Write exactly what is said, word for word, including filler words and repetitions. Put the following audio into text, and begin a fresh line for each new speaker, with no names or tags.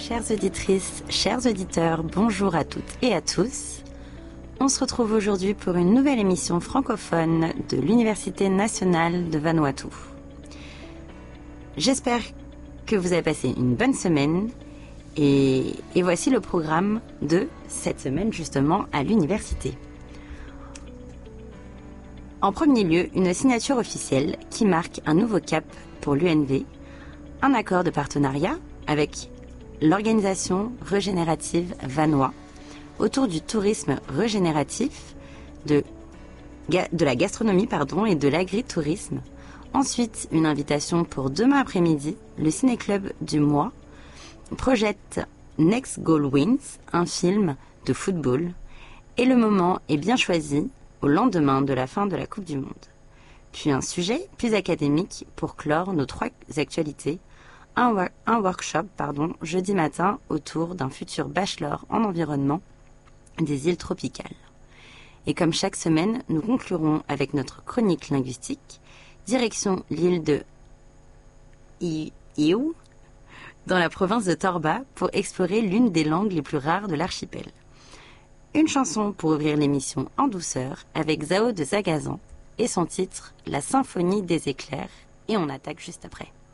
Chères auditrices, chers auditeurs, bonjour à toutes et à tous. On se retrouve aujourd'hui pour une nouvelle émission francophone de l'Université nationale de Vanuatu. J'espère que vous avez passé une bonne semaine et, et voici le programme de cette semaine justement à l'université. En premier lieu, une signature officielle qui marque un nouveau cap pour l'U N V, un accord de partenariat avec l'organisation régénérative Vanois autour du tourisme régénératif, de, de la gastronomie pardon, et de l'agritourisme. Ensuite, une invitation pour demain après-midi, le ciné-club du mois projette Next Goal Wins, un film de football. Et le moment est bien choisi au lendemain de la fin de la Coupe du Monde. Puis un sujet plus académique pour clore nos trois actualités. Un, wa- un workshop pardon, jeudi matin autour d'un futur bachelor en environnement des îles tropicales. Et comme chaque semaine, nous conclurons avec notre chronique linguistique, direction l'île de I- Iou, dans la province de Torba, pour explorer l'une des langues les plus rares de l'archipel. Une chanson pour ouvrir l'émission en douceur avec Zao de Zagazan et son titre « La symphonie des éclairs » et on attaque juste après.